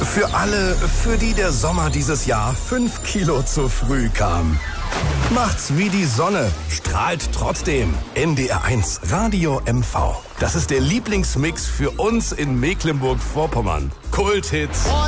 Für alle, für die der Sommer dieses Jahr 5 Kilo zu früh kam. Macht's wie die Sonne, strahlt trotzdem. NDR1 Radio MV. Das ist der Lieblingsmix für uns in Mecklenburg-Vorpommern. Kulthits,